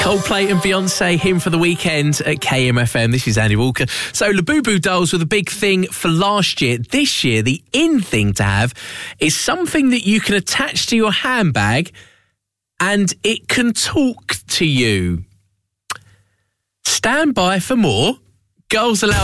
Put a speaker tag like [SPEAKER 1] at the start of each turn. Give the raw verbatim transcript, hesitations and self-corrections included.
[SPEAKER 1] Coldplay and Beyonce, Hymn for the Weekend at K M F M. This is Andy Walker. So Labubu dolls were the big thing for last year. This year, the in thing to have is something that you can attach to your handbag and it can talk to you. Stand by for more. Girls Aloud